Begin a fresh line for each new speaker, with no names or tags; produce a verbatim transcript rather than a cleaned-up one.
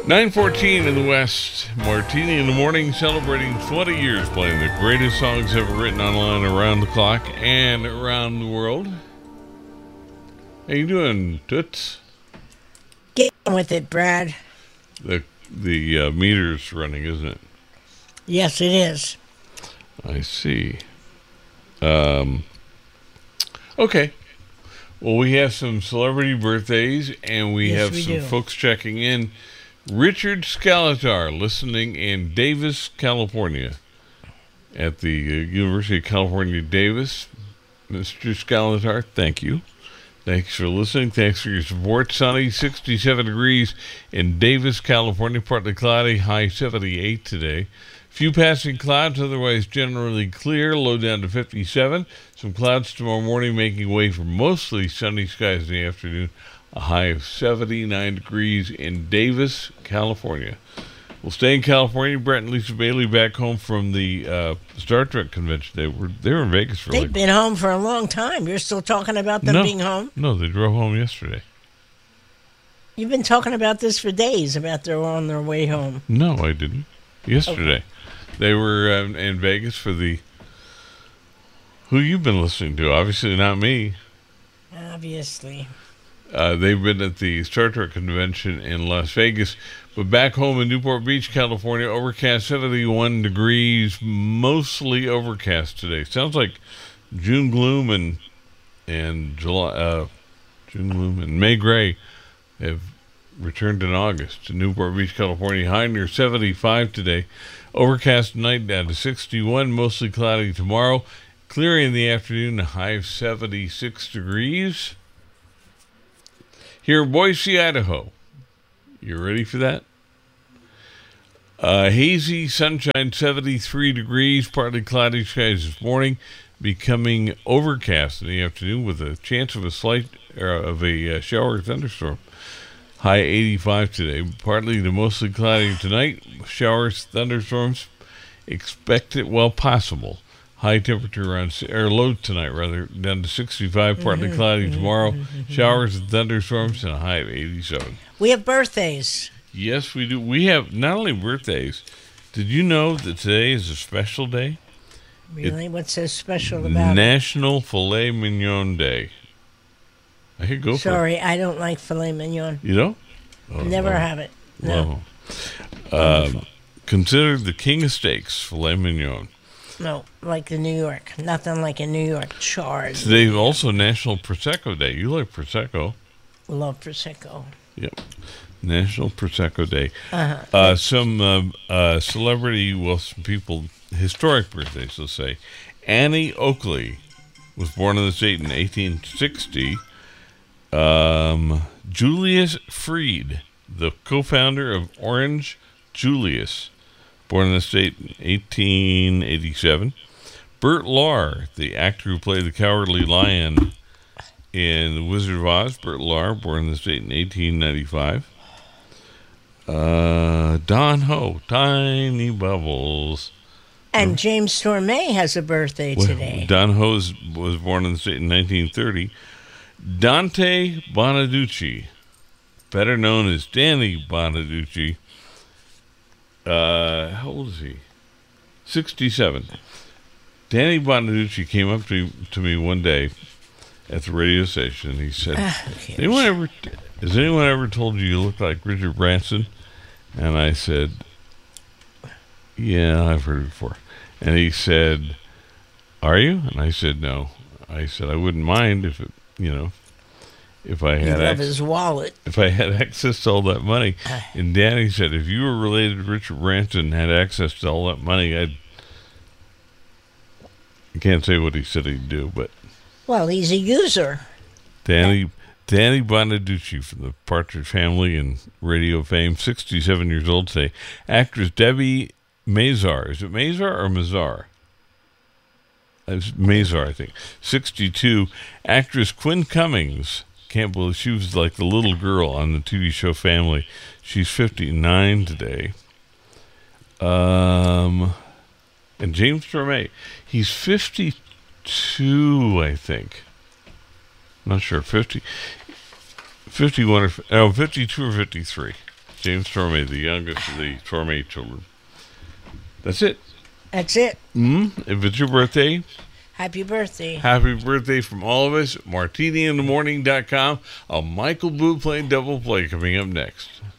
nine fourteen in the West. Martini in the morning, celebrating twenty years playing the greatest songs ever written online around the clock and around the world. How you doing, Toots?
Get on with it, Brad.
The the uh, meter's running, isn't it?
Yes, it is.
I see. Um. Okay. Well, we have some celebrity birthdays, and we
Yes,
have
we
some
do.
folks checking in. Richard Scalatar, listening in Davis, California, at the uh, University of California, Davis. Mister Scalatar, thank you. Thanks for listening. Thanks for your support. Sunny, sixty-seven degrees in Davis, California. Partly cloudy, high seventy-eight today. Few passing clouds, otherwise generally clear. Low down to fifty-seven. Some clouds tomorrow morning, making way for mostly sunny skies in the afternoon. A high of seventy-nine degrees in Davis, California. We'll stay in California. Brett and Lisa Bailey back home from the uh, Star Trek convention. They were they were in Vegas for
They've
like...
been home for a long time. You're still talking about them
no,
being home?
No, they drove home yesterday.
You've been talking about this for days, about they're on their way home.
No, I didn't. Yesterday.
Okay.
They were um, in Vegas for the... Who you've been listening to? Obviously not me.
Obviously.
Uh, they've been at the Star Trek convention in Las Vegas. But back home in Newport Beach, California, overcast, seventy-one degrees, mostly overcast today. Sounds like June gloom and and July, uh, June gloom and May gray have returned in August to Newport Beach, California. High near seventy-five today. Overcast tonight down to sixty-one, mostly cloudy tomorrow. Clearing in the afternoon, a high of seventy-six degrees. Here in Boise, Idaho. You ready for that? Uh, hazy, sunshine, seventy-three degrees, partly cloudy skies this morning, becoming overcast in the afternoon with a chance of a slight uh, of a uh, shower or thunderstorm. High eighty-five today, partly to mostly cloudy tonight. Showers, thunderstorms, expected, well, possible. High temperature around, or low tonight rather, down to sixty-five, partly
Mm-hmm.
cloudy tomorrow. Showers and thunderstorms, and a high of eighty-seven.
We have birthdays.
Yes, we do. We have not only birthdays. Did you know that today is a special day?
Really? What's so special about it?
National Filet Mignon Day. I could go
Sorry, I don't like filet mignon.
for it. You know? Oh,
Never
oh,
have it. No.
oh. Um, considered the king of steaks, filet mignon.
No, like in New York. Nothing like in New York. Charred.
Today's also National Prosecco Day. You like Prosecco.
Love Prosecco.
Yep. National Prosecco Day.
Uh-huh.
Uh, some um, uh, celebrity, well, some people, historic birthdays, let's say. Annie Oakley was born in the state in eighteen sixty. Um, Julius Freed, the co-founder of Orange Julius, born in the state in eighteen eighty-seven. Burt Lahr, the actor who played the Cowardly Lion in The Wizard of Oz. Burt Lahr, born in the state in eighteen ninety-five. Uh, Don Ho, Tiny Bubbles.
And James Stormay has a birthday
Well,
today.
Don Ho was born in the state in nineteen thirty. Dante Bonaducci, better known as Danny Bonaducci. Uh, how old is he? sixty-seven. Danny Bonaducci came up to, to me one day at the radio station, and he said,
Ah, okay.
anyone ever, has anyone ever told you you look like Richard Branson? And I said, yeah, I've heard it before. And he said, are you? And I said, no. I said, I wouldn't mind if it, you know, if I
He
had
love
ac-
his wallet.
if I had access to all that money. And Danny said, if you were related to Richard Branson and had access to all that money, I'd, I can't say what he said he'd do, but
Well, he's a user.
Danny Danny Bonaducci from the Partridge Family and radio fame, sixty-seven years old today. Actress Debbie Mazar. Is it Mazar or Mazar? It's Mazar, I think. sixty-two. Actress Quinn Cummings. Can't believe she was like the little girl on the T V show Family. She's fifty-nine today. Um, and James Stormay. He's fifty-two, I think. Not sure. fifty, fifty-one or oh, fifty-two or fifty-three. James Torme, the youngest of the Torme children. That's it.
That's it.
Mm-hmm. If it's your birthday,
Happy birthday.
happy birthday from all of us. martini in the morning dot com. A Michael Bublé double play coming up next.